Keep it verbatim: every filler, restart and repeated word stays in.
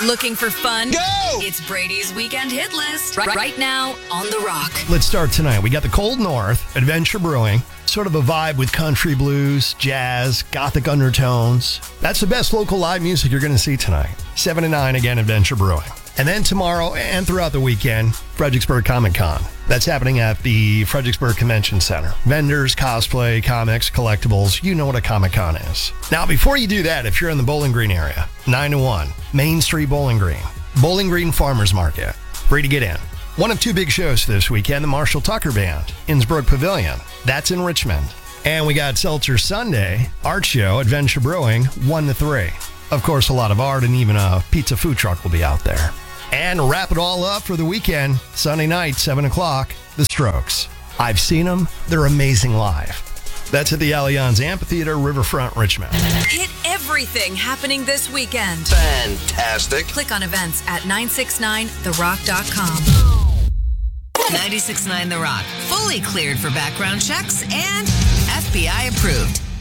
Looking for fun? Go! It's Brady's Weekend Hit List. Right, right now on The Rock. Let's start tonight. We got the Cold North, Adventure Brewing. Sort of a vibe with country blues, jazz, gothic undertones. That's the best local live music you're going to see tonight. seven to nine, again, Adventure Brewing. And then tomorrow and throughout the weekend, Fredericksburg Comic Con. That's happening at the Fredericksburg Convention Center. Vendors, cosplay, comics, collectibles, you know what a Comic Con is. Now, before you do that, if you're in the Bowling Green area, nine to one, Main Street Bowling Green, Bowling Green Farmers Market. Free to get in. One of two big shows this weekend, the Marshall Tucker Band, Innsbruck Pavilion. That's in Richmond. And we got Seltzer Sunday, Art Show, Adventure Brewing, one to three. Of course, a lot of art and even a pizza food truck will be out there. And wrap it all up for the weekend, Sunday night, seven o'clock, The Strokes. I've seen them. They're amazing live. That's at the Allianz Amphitheater, Riverfront, Richmond. Hit everything happening this weekend. Fantastic. Click on events at nine six nine the rock dot com. ninety-six point nine The Rock. Fully cleared for background checks and F B I approved.